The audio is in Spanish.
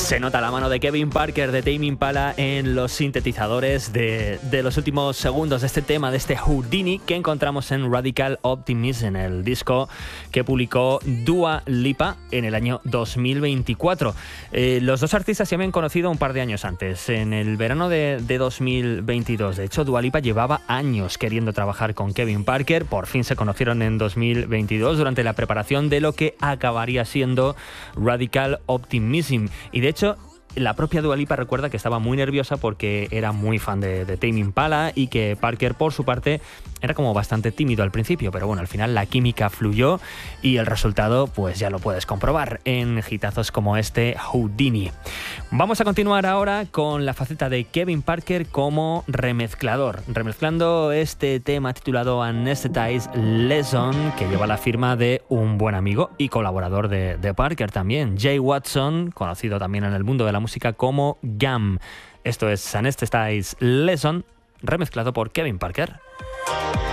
Se nota la mano de Kevin Parker de Tame Impala en los sintetizadores de los últimos segundos de este tema, de este Houdini que encontramos en Radical Optimism, el disco que publicó Dua Lipa en el año 2024. Los dos artistas se habían conocido un par de años antes, en el verano de 2022. De hecho, Dua Lipa llevaba años queriendo trabajar con Kevin Parker. Por fin se conocieron en 2022 durante la preparación de lo que acabaría siendo Radical Optimism. Y de hecho, la propia Dua Lipa recuerda que estaba muy nerviosa porque era muy fan de Tame Impala y que Parker, por su parte, era como bastante tímido al principio, pero bueno, al final la química fluyó y el resultado pues ya lo puedes comprobar en hitazos como este Houdini. Vamos a continuar ahora con la faceta de Kevin Parker como remezclador, remezclando este tema titulado Anesthetized Lesson, que lleva la firma de un buen amigo y colaborador de Parker también, Jay Watson, conocido también en el mundo de la música como GAM. Esto es Anesthetized Lesson, remezclado por Kevin Parker.